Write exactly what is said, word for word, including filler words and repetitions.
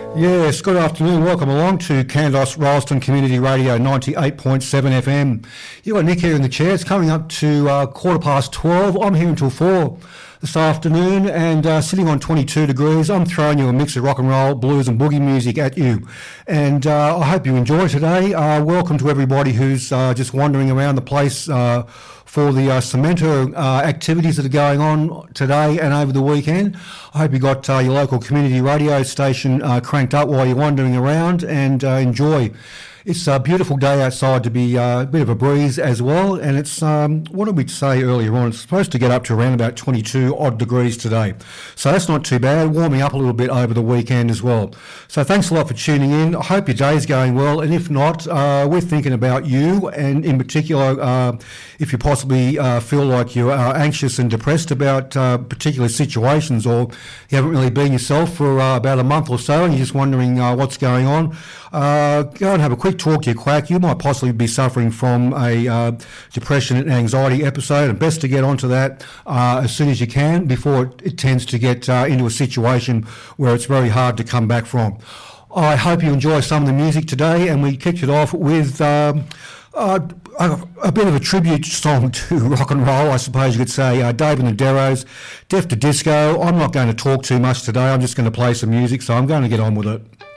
Yes, good afternoon. Welcome along to Kandos Rolleston Community Radio ninety-eight point seven F M. You've got Nick here in the chair. It's coming up to uh, quarter past twelve. I'm here until four this afternoon and uh, sitting on twenty-two degrees. I'm throwing you a mix of rock and roll, blues and boogie music at you. And uh, I hope you enjoy today. Uh, welcome to everybody who's uh, just wandering around the place uh, for the uh, Cemento uh, activities that are going on today and over the weekend. I hope you got uh, your local community radio station uh, cranked up while you're wandering around and uh, enjoy. It's a beautiful day outside to be uh, a bit of a breeze as well, and it's, um, what did we say earlier on, it's supposed to get up to around about twenty-two odd degrees today. So that's not too bad, warming up a little bit over the weekend as well. So thanks a lot for tuning in. I hope your day's going well, and if not, uh, we're thinking about you, and in particular, uh, if you possibly uh, feel like you are anxious and depressed about uh, particular situations, or you haven't really been yourself for uh, about a month or so, and you're just wondering uh, what's going on, uh, go and have a quick talk to your quack. You might possibly be suffering from a uh, depression and anxiety episode, and best to get onto that uh, as soon as you can before it, it tends to get uh, into a situation where it's very hard to come back from. I hope you enjoy some of the music today, and we kicked it off with um, uh, a, a bit of a tribute song to rock and roll, I suppose you could say. uh, Dave and the Deros, Deaf to Disco. I'm not going to talk too much today, I'm just going to play some music, so I'm going to get on with it.